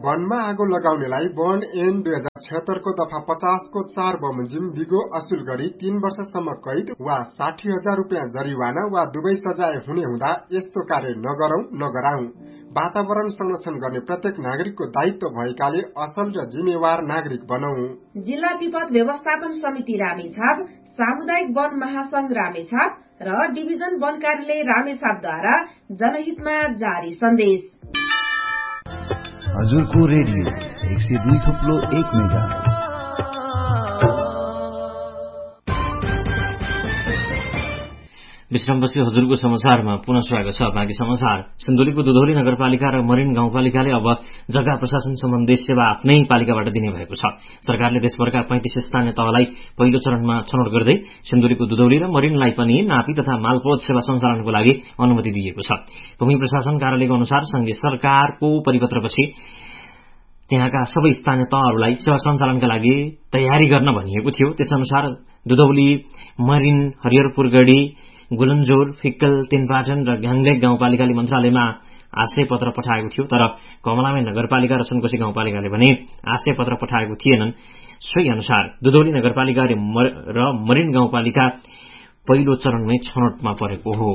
वनमा आगो लगाउनेलाई वन ऐन 2076 को दफा 50 को 4 बमोजिम बिगो असुल गरी 3 वर्षसम्म कैद वा 60,000 रुपियाँ जरिवाना वा दुवै सजाय हुने हुँदा यस्तो कार्य नगरौं नगराउँ। वातावरण संरक्षण गर्ने प्रत्येक नागरिकको दायित्व भएकाले असल र जिम्मेवार नागरिक बनौं। जिल्ला विपद व्यवस्थापन समिति रामेछाप, सामुदायिक वन महासंघ रामेछाप र डिभिजन वन कार्यालय रामेछापद्वारा जनहितमा जारी सन्देश। हजुरको रेडियो 102.1 मेगाहर्ज। विश्रामपछि हजुरको समाचारमा पुनः स्वागत छ। बाँकी समाचार। सिन्धुलीको दुधौली नगरपालिका र मरिन गाउँपालिकाले अब जग्गा प्रशासन सम्बन्धी सेवा आफ्नै पालिकाबाट दिने भएको छ। सरकारले देशभरका 35 स्थानीय तहलाई पहिलो चरणमा छनौट गर्दै सिन्धुलीको दुधौली र मरिनलाई पनि नापी तथा मालपोत सेवा सञ्चालनको लागि अनुमति दिएको छ। भूमि प्रशासन कार्यालयको अनुसार संघीय सरकारको परिपत्रपछि त्यहाँका सबै स्थानीय तहहरूलाई सेवा सञ्चालनका लागि तयारी गर्न भनिएको थियो। त्यसअनुसार दुधौली, मरिन, हरिहरपुरगढी, गुलन्जोर, फिक्कल, तीनपाटन र घ्याङलेक गाउँपालिकाले मन्त्रालयमा आशय पत्र पठाएको थियो। तर कमलामाई नगरपालिका र सुनकोशी गाउँपालिकाले भने आशय पत्र पठाएको थिएनन्। सोही अनुसार दुधौली नगरपालिका र मरिन गाउँपालिका पहिलो चरणमै छनौटमा परेको हो।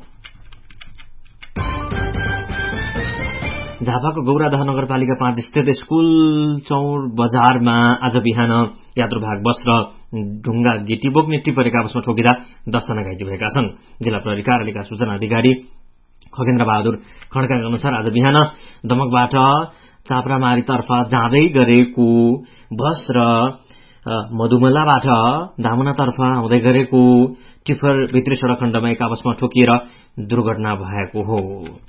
झापाको गौरादह नगरपालिका 5 स्थित स्कूल चौर बजारमा आज बिहान यात्रुवाहक बस र ढुङ्गा गिटी बोक्ने टिप्परका आपसमा ठोकिँदा 10 जना घाइते भएका छन्। जिल्ला प्रहरी कार्यालयका सूचना अधिकारी खगेन्द्र बहादुर खड्काका अनुसार आज बिहान दमकबाट चाप्रामारीतर्फ जाँदै गरेको बस र मधुमलाबाट धामुनातर्फ आउँदै गरेको टिप्पर भित्री सड़क खण्डमा एक आपसमा ठोकिएर दुर्घटना भएको हो।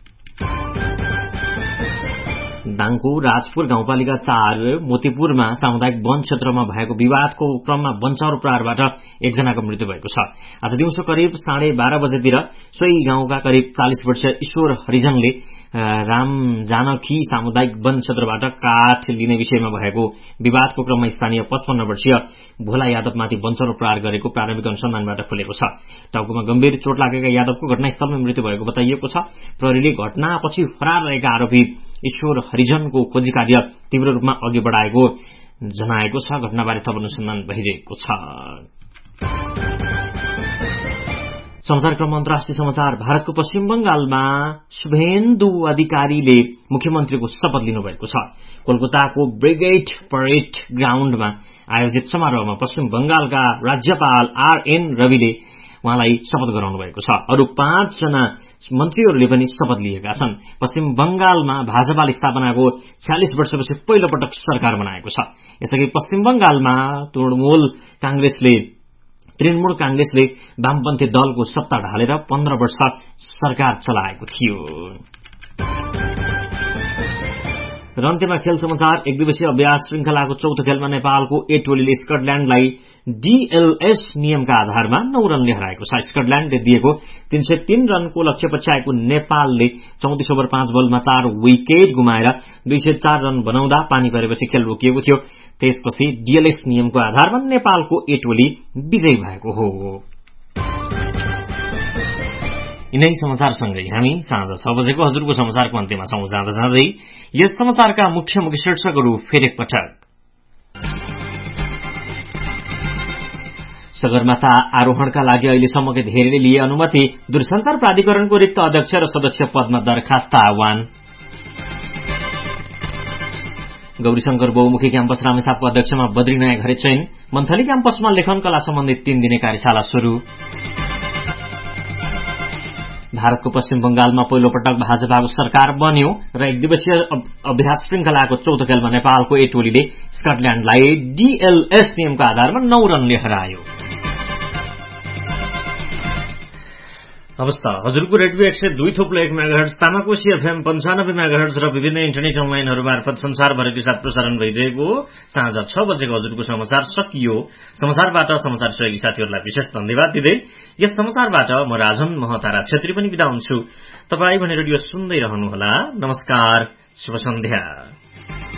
दाङको राजपुर गाउँपालिका 4 मोतीपुरमा सामुदायिक वन क्षेत्रमा भएको विवादको क्रममा वनचौर प्रहारबाट एकजनाको मृत्यु भएको छ। आज दिउँसो करिब 12:30 बजेतिर सोही गाउँका करिब 40 वर्षीय ईश्वर हरिजनले रामजानकी सामुदायिक वन क्षेत्रबाट काठ लिने विषयमा भएको विवादको क्रममा स्थानीय 55 वर्षीय भोला यादवमाथि वनचौर प्रहार गरेको प्रारम्भिक अनुसन्धानबाट खुलेको छ। टाउकोमा गम्भीर चोट लागेका यादवको घटनास्थलमै मृत्यु भएको बताइएको छ। प्रहरीले घटनापछि फरार रहेका आरोपी ईश्वर हरिजनको खोजी कार्य तीव्र रूपमा अघि बढाएको जनाएको छ। घटनाबारे थप अनुसन्धान भइरहेको छ। समाचारक्रम अन्तर्राष्ट्रिय समाचार। भारतको पश्चिम बंगालमा शुभेन्दु अधिकारीले मुख्यमन्त्रीको शपथ लिनुभएको छ। कोलकाताको ब्रिगेड परेड ग्राउण्डमा आयोजित समारोहमा पश्चिम बंगालका राज्यपाल आरएन रविले उहाँलाई शपथ गराउनु भएको छ। अरू 5 जना मन्त्रीहरूले पनि शपथ लिएका छन्। पश्चिम बंगालमा भाजपाले स्थापनाको 46 वर्षपछि पहिलो पटक सरकार बनाएको छ। यसअघि पश्चिम बंगालमा तृणमूल कांग्रेसले वामपन्थी दलको सत्ता ढालेर 15 वर्ष सरकार चलाएको थियो। र अन्त्यमा खेल समाचार। एक दिवसीय अभ्यास श्रृंखलाको चौथो खेलमा नेपालको ए टोलीले स्कटल्याण्डलाई डीएलएस नियमका आधारमा 9 रनले हराएको छ। स्कटल्याण्डले दिएको 303 रनको लक्ष्य पछ्याएको नेपालले 34 ओभर 5 बलमा 4 विकेट गुमाएर 204 रन बनाउँदा पानी परेपछि खेल रोकिएको थियो। त्यसपछि डीएलएस नियमको आधारमा नेपालको ए टोली विजयी भएको हो। यिनै समाचारसँगै हामी साँझ 6 बजेको हजुरको समाचारको अन्त्यमा छौं। जाँदा जाँदै यस समाचारका मुख्य शीर्षकहरू फेरि एकपटक। सगरमाथा आरोहणका लागि अहिलेसम्मकै धेरैले लिए अनुमति। दूरसञ्चार प्राधिकरणको रिक्त अध्यक्ष र सदस्य पदमा दरखास्त आह्वान। गौरीशंकर बहुमुखी क्याम्पस रामेछापको अध्यक्षमा बद्री नयाँ घरे चयन। मन्थली क्याम्पसमा लेखन कला सम्बन्धी 3 दिने कार्यशाला शुरू। भारतको पश्चिम बंगालमा पहिलो पटक भाजपाको सरकार बन्यो र एक दिवसीय अभ्यास श्रृंखलाको चौथो खेलमा नेपालको ए टोलीले स्कटल्याण्डलाई डीएलएस नियमका आधारमा 9 रनले हरायो। अवस्था हजुरको radio 102.1 megahertz, Tamakoshi FM 95 megahertz र विभिन्न इन्टरनेट अनलाइनहरू मार्फत संसारभरकै साथ प्रसारण भइरहेको साँझ 6 बजेको हजुरको समाचार सकियो। समाचारबाट समाचार सहयोगी साथीहरूलाई विशेष धन्यवाद दिँदै यस समाचारबाट म राजन महतारा छेत्री पनि बिदा हुन्छु। तपाई भने रेडियो सुन्दै रहनुहोला। नमस्कार, शुभ सन्ध्या।